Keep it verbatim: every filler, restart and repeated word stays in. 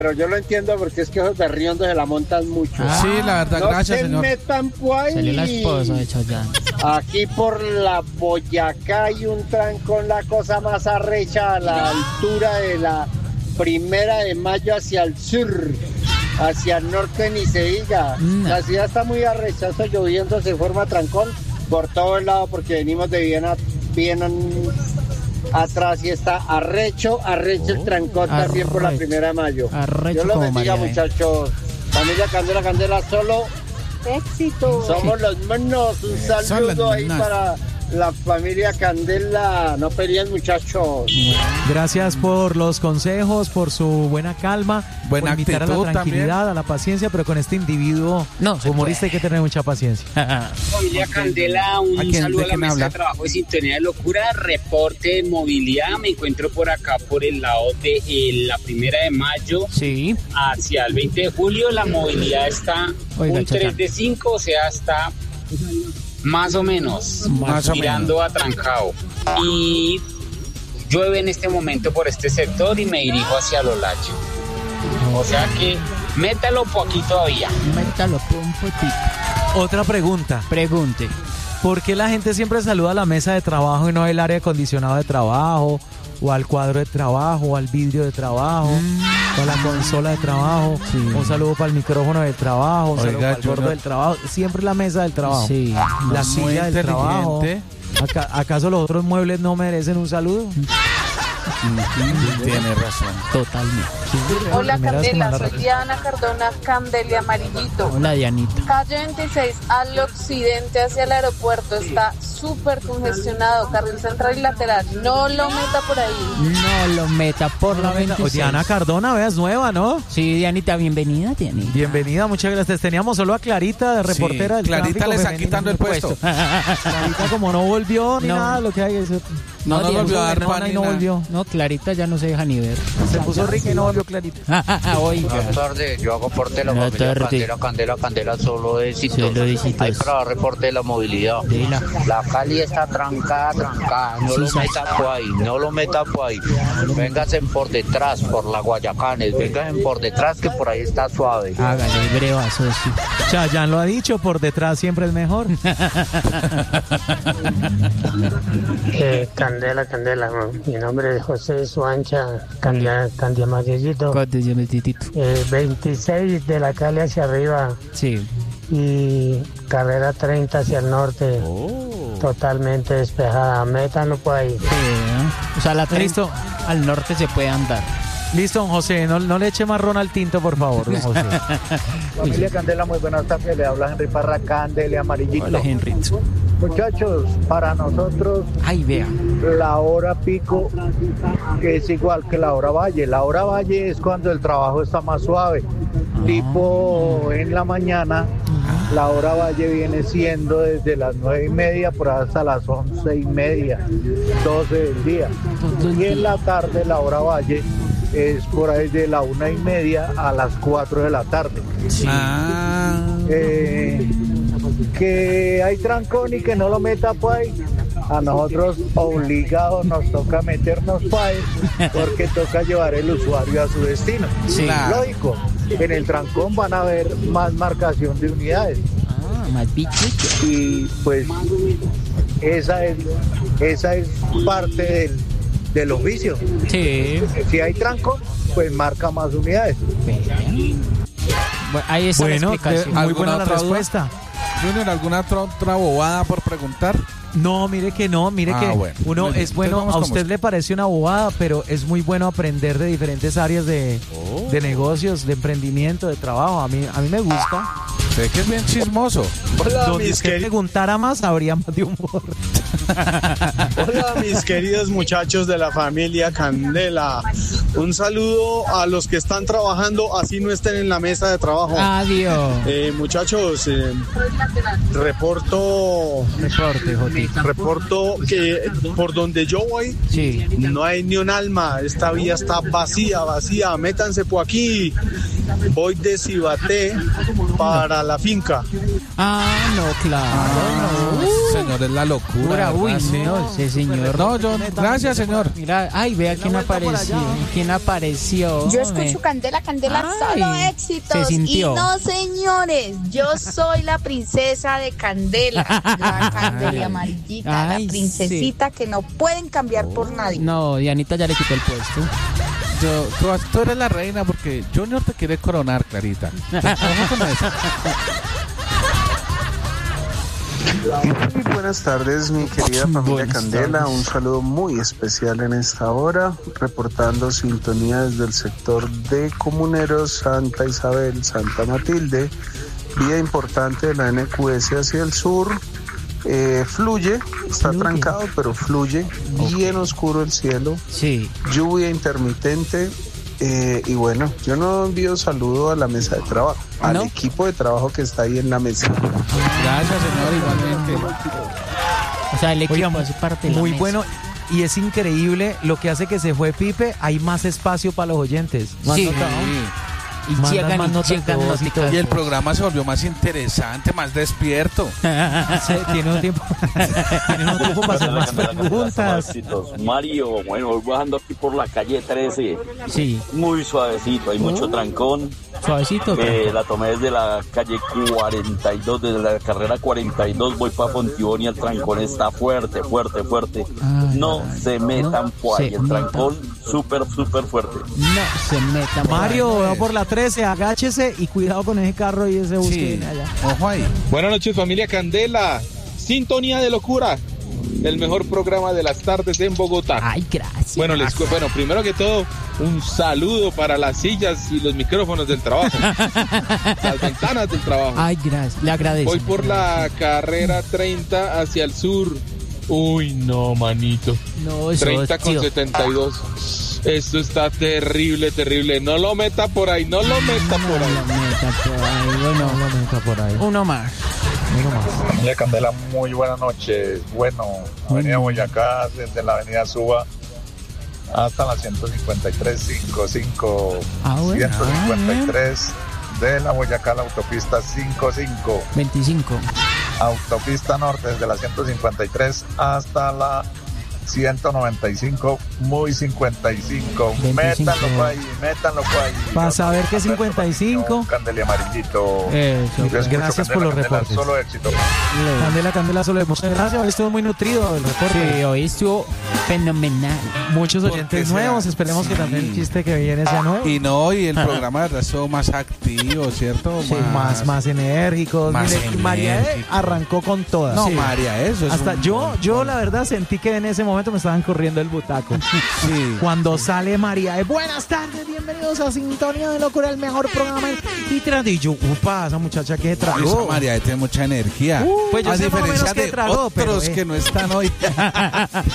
Pero yo lo entiendo porque es que esos berriondos se la montan mucho. Ah, sí, la verdad, no gracias, se señor. metan por ahí. Salió la esposa de Chayanne. Aquí por la Boyacá hay un trancón, la cosa más arrecha a la altura de la Primera de Mayo hacia el sur, hacia el norte ni se diga. No. La ciudad está muy arrecha, está lloviendo, se forma trancón por todo el lado porque venimos de bien, a, bien atrás y está arrecho, arrecho el trancón Arrecho. también por la Primera de Mayo. Arrecho Dios los como bendiga, María. muchachos. Familia Candela, Candela solo. Éxito. Somos los monos. Un Son saludo los ahí monos. para la familia Candela. No peleen, muchachos. Gracias por los consejos, por su buena calma, Buena por invitar a actitud la tranquilidad, también. a la paciencia, pero con este individuo No se humorista hay que tener mucha paciencia. Familia Candela, un ¿A quién- saludo de a la quién mesa habla? de trabajo de Sintonía de Locura, reporte de movilidad. Me encuentro por acá por el lado de eh, la Primera de Mayo Sí. hacia el veinte de julio. La movilidad está Oiga, un tres Chachán. de cinco, o sea, está más o menos Más o tirando a trancado. Y llueve en este momento por este sector y me dirijo hacia Lolache. O sea que métalo poquito todavía. Métalo por un poquito. Otra pregunta, Pregunte. ¿por qué la gente siempre saluda a la mesa de trabajo y no al aire acondicionado de trabajo, o al cuadro de trabajo, o al vidrio de trabajo, o a la consola de trabajo? Sí. Un saludo para el micrófono del trabajo, un Oiga, saludo para el Junior. gordo del trabajo, siempre la mesa del trabajo. Sí. La Muy silla del trabajo. inteligente. ¿Aca- ¿Acaso los otros muebles no merecen un saludo? Tiene razón. Totalmente. Hola Primera vez que Candela, manda soy razón. Diana Cardona, Candelia Amarillito. Hola, Dianita. Calle veintiséis al occidente hacia el aeropuerto está súper congestionado, carril central y lateral. No lo meta por ahí. No lo meta por la Oye, veintiséis. Diana Cardona, veas, nueva, ¿no? Sí, Dianita, bienvenida, Dianita. Bienvenida, muchas gracias. Teníamos solo a Clarita, de reportera del Clarita tráfico le está femenino. quitando el puesto. Clarita como no volvió ni No. nada, lo que hay es... No nos Diana, volvió a dar Perdona pan y ni no nada. volvió. No, Clarita ya no se deja ni ver. Se puso rica y no volvió Clarita. Oiga. Buenas tardes, yo hago reporte de la Buenas familia tardes. Candela, Candela, Candela, solo éxitos. Solo éxitos. Hay para dar reporte de la movilidad. Dila. La Cali está trancada, trancada. No Sí, lo sí. meta por ahí, no lo meta por ahí. Vénganse por detrás, por la Guayacanes. Vénganse por detrás, que por ahí está suave. Hágale, breva, socio. Chayanne lo ha dicho, por detrás siempre es mejor. Eh, Candela, Candela, mi nombre es José Suancha, Candia, Candia Mayellito, Cótese, metitito. eh, veintiséis de la Cali hacia arriba Sí. y carrera treinta hacia el norte, totalmente despejada, métanlo por ahí. Sí, ¿eh? O sea, la treinta Listo. al norte se puede andar. Listo, don José, no, no le eche más ron al tinto, por favor, don José. Familia Candela, muy buenas tardes. Le habla Henry Parra, Candela Amarillito. Hola, Henrito. Muchachos, para nosotros Ay, vea. la hora pico es igual que la hora valle. La hora valle es cuando el trabajo está más suave. Tipo en la mañana, la hora valle viene siendo desde las nueve y media por hasta las once y media, doce del día. Y en la tarde, la hora valle es por ahí de la una y media a las cuatro de la tarde. Ah, Eh, que hay trancón y que no lo meta por ahí. A nosotros obligados nos toca meternos por ahí porque toca llevar el usuario a su destino. Sí. Claro. Lógico, en el trancón van a haber más marcación de unidades Ah, más bichito. y pues esa es, esa es parte del, del oficio. Sí. Si hay trancón, pues marca más unidades. Bueno, ahí está Bueno, la explicación. muy ¿Alguna buena la otra duda? respuesta. Junior, ¿alguna otra, otra bobada por preguntar? No, mire que no, mire Ah, que bueno. uno Muy bien. es bueno, Entonces a vamos usted con le parece una bobada, pero es muy bueno aprender de diferentes áreas de, Oh. de negocios, de emprendimiento, de trabajo. A mí, a mí me gusta. Sé que es bien chismoso. Hola Donde mis, usted queri- preguntara más, habría más de humor. Hola mis queridos muchachos de la familia Candela. Un saludo a los que están trabajando, así no estén en la mesa de trabajo. Adiós. Eh, muchachos, eh, reporto, Reporte, Jotito. reporto que por donde yo voy Sí. no hay ni un alma. Esta vía está vacía, vacía. Métanse por aquí. Voy de Cibaté para la finca. Ah, no, claro. Señor, es la locura. Pura ¿verdad? Uy, Ah, sí. no, ese señor. No, yo, gracias, señor. Mira, ay, vea quién apareció. ¿Quién apareció? Yo hombre? escucho Candela, Candela, Ay, solo se éxitos. Y sintió. no, señores, yo soy la princesa de Candela, la Candela amarillita, Ay, la princesita que no pueden cambiar por nadie. No, Dianita ya le quitó el puesto. Yo, tú, tú eres la reina porque Junior te quiere coronar, Clarita. Ojo con eso. Muy buenas tardes, mi querida familia Buenas Candela. tardes. Un saludo muy especial en esta hora, reportando sintonía desde el sector de Comuneros, Santa Isabel, Santa Matilde, vía importante de la N Q S hacia el sur. Eh, fluye, está Fluye. trancado, pero fluye, bien oscuro el cielo, Sí. lluvia intermitente. Eh, y bueno, yo no envío saludo a la mesa de trabajo, al ¿No? equipo de trabajo que está ahí en la mesa. Gracias, señor, igualmente. O sea, el equipo Oiga, hace parte de la muy mesa. bueno. Y es increíble lo que hace que se fue Pipe. Hay más espacio para los oyentes. ¿No han Sí. notado? Y Mandan llegan más y notas de llegan voz y noticas. todo. Y el programa se volvió más interesante, más despierto. Sí, tiene un tiempo, tiene un tiempo para hacer más preguntas. Mario, bueno, voy bajando aquí por la calle trece, Sí, muy suavecito, hay mucho trancón. suavecito. Eh, la tomé desde la calle cuarenta y dos, desde la carrera cuarenta y dos, voy para Fontibón y el trancón está fuerte, fuerte, fuerte. Ay, No ay, se metan no por ahí, se el trancón súper, súper fuerte. No se metan. Mario, veo por la trece, agáchese y cuidado con ese carro y ese bus que Sí, viene allá. ojo ahí. Buenas noches, familia Candela. Sintonía de locura, el mejor programa de las tardes en Bogotá. Ay, gracias. Bueno, les cu- bueno, primero que todo, un saludo para las sillas y los micrófonos del trabajo, las ventanas del trabajo. Ay, gracias. Le agradezco. Voy por la carrera treinta hacia el sur. Uy, no, manito. No, eso, treinta con tío. setenta y dos. Esto está terrible, terrible. No lo meta por ahí, no lo meta No por lo ahí. meta por ahí. Bueno, No, no, no está por ahí. uno más. Uno más. Familia Candela, muy buenas noches. Bueno, Avenida Boyacá, desde la Avenida Suba hasta la ciento cincuenta y tres, cincuenta y cinco, Ah, bueno. ciento cincuenta y tres de la Boyacá, la autopista cincuenta y cinco, veinticinco. autopista norte desde la ciento cincuenta y tres hasta la ciento noventa y cinco, muy cincuenta y cinco. veinticinco. Métanlo por ahí, métanlo por ahí. Para saber que es cincuenta y cinco. Candela amarillito. Eso. Yo escucho Gracias por Candela, los Candela, reportes. Solo éxito. Candela, Candela, solo muchas gracias. Hoy estuvo muy nutrido el reporte. Sí, hoy estuvo fenomenal. Muchos ¿Por oyentes qué será? nuevos. Esperemos que Sí. también el chiste que viene sea nuevo. Y no, y el programa de verdad estuvo más activo, ¿cierto? Sí, más, más enérgicos. Más Mire, María E. enérgico. arrancó con todas. No, Sí. María, eso es Hasta un- yo, yo la verdad sentí que en ese momento me estaban corriendo el butaco. Sí. Cuando sale María, E, buenas tardes, bienvenidos a Sintonía de Locura, el mejor programa. Y tras y yo, upa, esa muchacha que Esa tragó. María tiene mucha energía. Uh, pues yo a sé más o menos diferencia qué de tragó, pero, otros eh. que no están hoy.